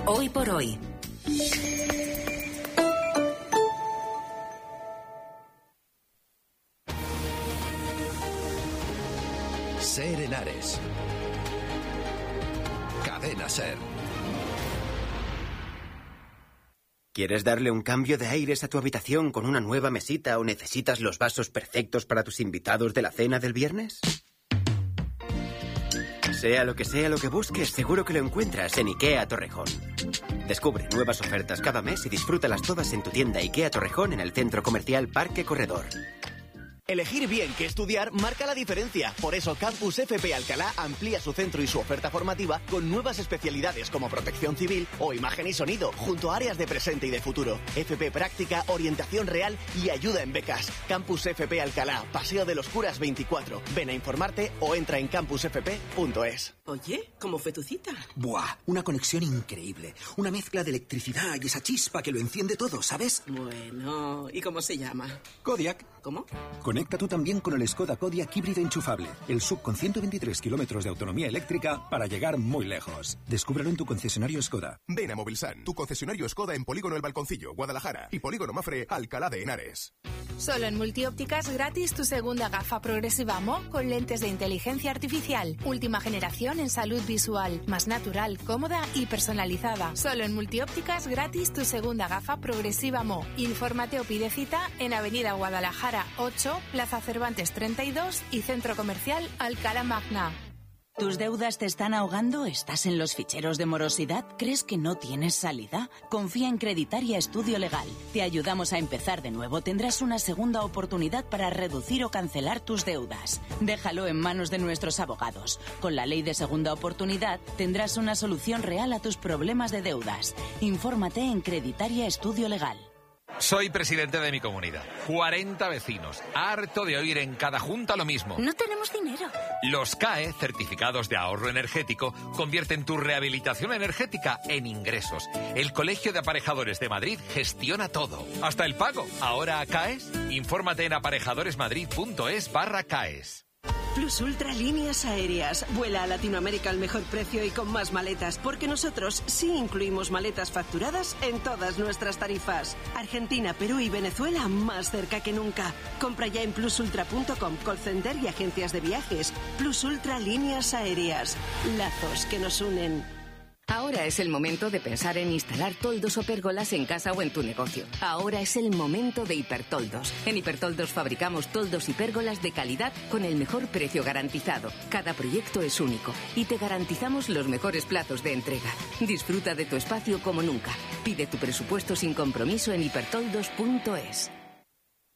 Hoy por hoy. Ser Henares. Cadena Ser. ¿Quieres darle un cambio de aires a tu habitación con una nueva mesita o necesitas los vasos perfectos para tus invitados de la cena del viernes? Sea lo que busques, seguro que lo encuentras en IKEA Torrejón. Descubre nuevas ofertas cada mes y disfrútalas todas en tu tienda IKEA Torrejón en el Centro Comercial Parque Corredor. Elegir bien qué estudiar marca la diferencia. Por eso Campus FP Alcalá amplía su centro y su oferta formativa con nuevas especialidades como protección civil o imagen y sonido, junto a áreas de presente y de futuro. FP Práctica, orientación real y ayuda en becas. Campus FP Alcalá, Paseo de los Curas 24. Ven a informarte o entra en campusfp.es. Oye, ¿cómo fue tu cita? Buah, una conexión increíble. Una mezcla de electricidad y esa chispa que lo enciende todo, ¿sabes? Bueno, ¿y cómo se llama? Kodiaq. ¿Cómo? Conecta tú también con el Skoda Kodiaq híbrido enchufable. El SUV con 123 kilómetros de autonomía eléctrica para llegar muy lejos. Descúbrelo en tu concesionario Skoda. Ven a Movilsan, tu concesionario Skoda en Polígono El Balconcillo, Guadalajara, y Polígono Mafre, Alcalá de Henares. Solo en Multiópticas gratis tu segunda gafa progresiva Mo con lentes de inteligencia artificial. Última generación en salud visual. Más natural, cómoda y personalizada. Solo en Multiópticas gratis tu segunda gafa progresiva Mo. Infórmate o pide cita en Avenida Guadalajara 8, Plaza Cervantes 32 y Centro Comercial Alcalá Magna. ¿Tus deudas te están ahogando? ¿Estás en los ficheros de morosidad? ¿Crees que no tienes salida? Confía en Creditaria Estudio Legal. Te ayudamos a empezar de nuevo. Tendrás una segunda oportunidad para reducir o cancelar tus deudas. Déjalo en manos de nuestros abogados. Con la ley de segunda oportunidad tendrás una solución real a tus problemas de deudas. Infórmate en Creditaria Estudio Legal. Soy presidente de mi comunidad. 40 vecinos. Harto de oír en cada junta lo mismo. No tenemos dinero. Los CAE, certificados de ahorro energético, convierten tu rehabilitación energética en ingresos. El Colegio de Aparejadores de Madrid gestiona todo. Hasta el pago. ¿Ahora CAES? Infórmate en aparejadores.madrid.es/CAES. Plus Ultra Líneas Aéreas. Vuela a Latinoamérica al mejor precio y con más maletas, porque nosotros sí incluimos maletas facturadas en todas nuestras tarifas. Argentina, Perú y Venezuela más cerca que nunca. Compra ya en plusultra.com, call center y agencias de viajes. Plus Ultra Líneas Aéreas. Lazos que nos unen. Ahora es el momento de pensar en instalar toldos o pérgolas en casa o en tu negocio. Ahora es el momento de Hipertoldos. En Hipertoldos fabricamos toldos y pérgolas de calidad con el mejor precio garantizado. Cada proyecto es único y te garantizamos los mejores plazos de entrega. Disfruta de tu espacio como nunca. Pide tu presupuesto sin compromiso en hipertoldos.es.